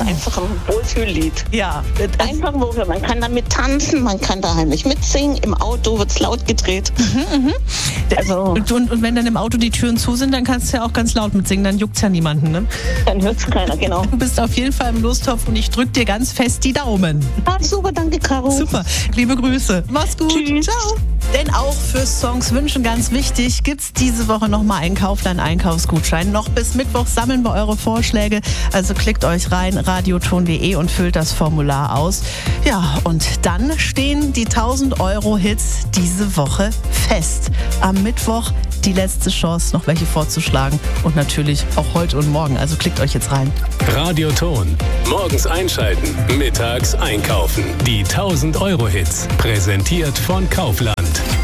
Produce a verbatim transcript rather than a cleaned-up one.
ist einfach ein Wohlfühllied. Ja. Einfach Wohlfühl. Man kann damit tanzen, man kann da heimlich mitsingen. Im Auto wird es laut gedreht. Mhm, mh. Also und, und, und wenn dann im Auto die Türen zu sind, dann kannst du ja auch ganz laut mitsingen. Dann juckt's ja niemanden, ne? Dann hört's keiner, genau. Du bist auf jeden Fall im Lostopf und ich drück dir ganz fest die Daumen. Ah, super, danke, Caro. Super, liebe Grüße. Mach's gut. Tschüss. Ciao. Denn auch für Songs wünschen ganz wichtig, gibt's diese Woche nochmal einen Kaufland-Einkaufsgutschein. Noch bis Mittwoch sammeln wir eure Vorschläge. Also klickt euch rein, radioton punkt de und füllt das Formular aus. Ja, und dann stehen die tausend Euro Hits diese Woche fest. Am Mittwoch die letzte Chance, noch welche vorzuschlagen. Und natürlich auch heute und morgen. Also klickt euch jetzt rein. Radioton. Morgens einschalten, mittags einkaufen. Die tausend Euro Hits. Präsentiert von Kaufland.